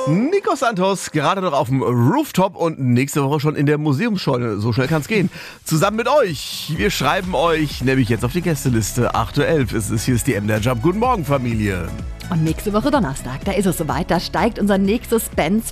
Nico Santos, gerade noch auf dem Rooftop und nächste Woche schon in der Museumsscheune. So schnell kann's gehen. Zusammen mit euch. Wir schreiben euch nämlich jetzt auf die Gästeliste. 8.11 Uhr. Hier ist die MDR Jump. Guten Morgen, Familie. Und nächste Woche Donnerstag, da ist es soweit. Da steigt unser nächstes Benz